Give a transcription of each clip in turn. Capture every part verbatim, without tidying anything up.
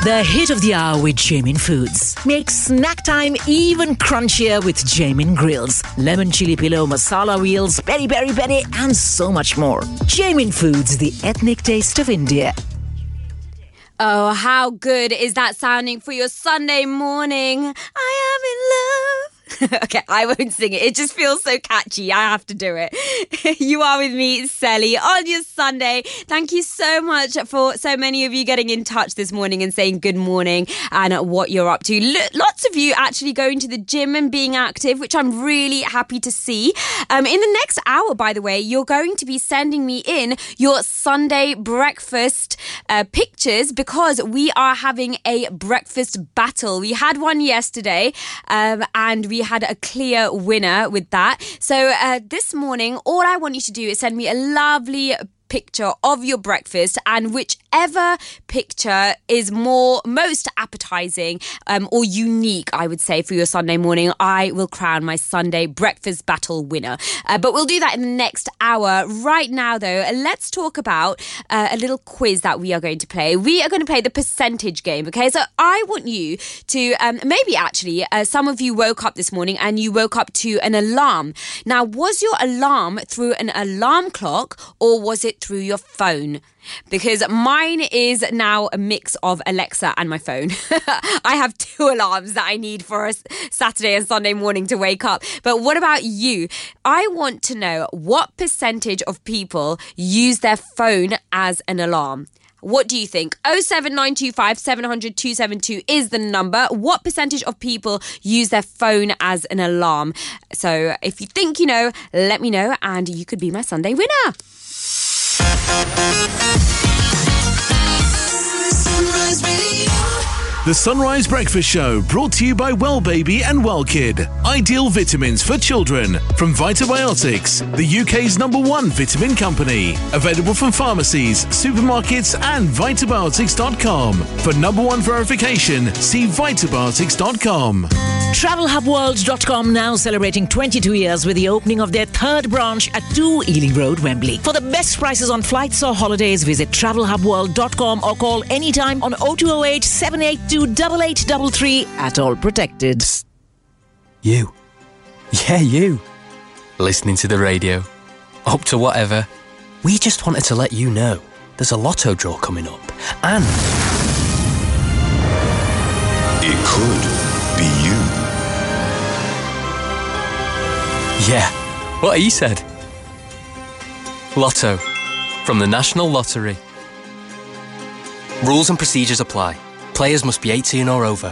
The hit of the hour with Jamin Foods. Make snack time even crunchier with Jamin Grills. Lemon chili pillow, masala wheels, peri peri peri, and so much more. Jamin Foods, the ethnic taste of India. Oh, how good is that sounding for your Sunday morning? I am in love. Okay, I won't sing it. It just feels so catchy. I have to do it. You are with me, Sally, on your Sunday. Thank you so much for so many of you getting in touch this morning and saying good morning and what you're up to. L- lots of you actually going to the gym and being active, which I'm really happy to see. Um, in the next hour, by the way, you're going to be sending me in your Sunday breakfast uh, pictures because we are having a breakfast battle. We had one yesterday um, and we We had a clear winner with that. So uh, this morning, all I want you to do is send me a lovely picture of your breakfast, and whichever picture is more most appetizing um, or unique, I would say, for your Sunday morning, I will crown my Sunday breakfast battle winner. Uh, but we'll do that in the next hour. Right now, though, let's talk about uh, a little quiz that we are going to play. We are going to play the percentage game, okay? So I want you to, um, maybe actually, uh, some of you woke up this morning and you woke up to an alarm. Now, was your alarm through an alarm clock or was it through your phone? Because mine is now a mix of Alexa and my phone. I have two alarms that I need for a Saturday and Sunday morning to wake up. But what about you? I want to know what percentage of people use their phone as an alarm. What do you think? oh seven nine two five, seven hundred, two seven two is the number. What percentage of people use their phone as an alarm? So if you think you know, let me know and you could be my Sunday winner. Sunrise Radio. The Sunrise Breakfast Show, brought to you by Well Baby and Well Kid. Ideal vitamins for children from Vitabiotics, the U K's number one vitamin company. Available from pharmacies, supermarkets and vitabiotics dot com. For number one verification, see vitabiotics dot com. travel hub world dot com now celebrating twenty-two years with the opening of their third branch at two Ealing Road, Wembley. For the best prices on flights or holidays, visit travel hub world dot com or call anytime on oh two oh eight, seven eight two, eight eight three three at All Protected. Psst. You. Yeah, you. Listening to the radio. Up to whatever. We just wanted to let you know there's a lotto draw coming up. And It could be you. yeah, what he said. Lotto. From the National Lottery. Rules and procedures apply. Players must be eighteen or over.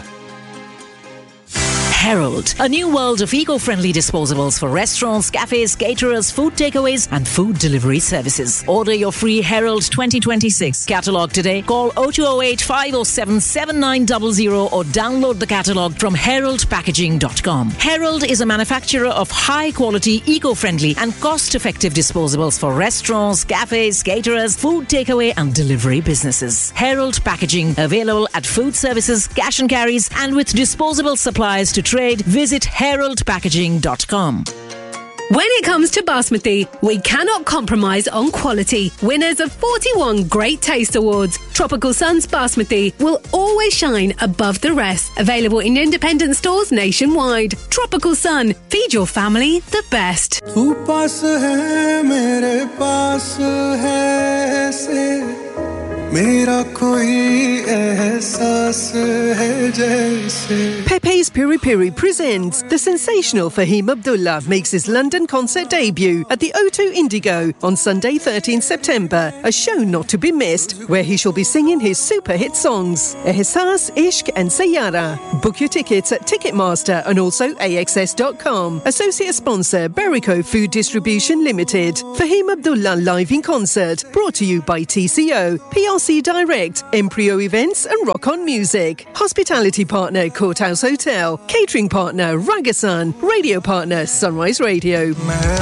Herald, a new world of eco-friendly disposables for restaurants, cafes, caterers, food takeaways and food delivery services. Order your free Herald twenty twenty-six catalogue today. Call oh two oh eight, five oh seven, seven nine zero zero or download the catalogue from herald packaging dot com. Herald is a manufacturer of high-quality, eco-friendly and cost-effective disposables for restaurants, cafes, caterers, food takeaway and delivery businesses. Herald Packaging, available at food services, cash and carries and with disposable supplies to trade, visit herald packaging dot com. When it comes to Basmati, we cannot compromise on quality. Winners of forty-one Great Taste Awards, Tropical Sun's Basmati will always shine above the rest. Available in independent stores nationwide. Tropical Sun, feed your family the best. तू पास है मेरे पास है ऐसे मेरा कोई एहसास है जैसे. Pepe's Piri Piri presents the sensational Fahim Abdullah makes his London concert debut at the O two Indigo on Sunday thirteenth September, a show not to be missed where he shall be singing his super hit songs Ehsas, Ishq and Sayyara. Book your tickets at Ticketmaster and also A X S dot com. Associate sponsor Berico Food Distribution Limited. Fahim Abdullah live in concert, brought to you by T C O, P R C Direct, Empryo Events and Rock On Music. Hospitality partner Courthouse Hotel. Catering partner Ragasan. Radio partner Sunrise Radio.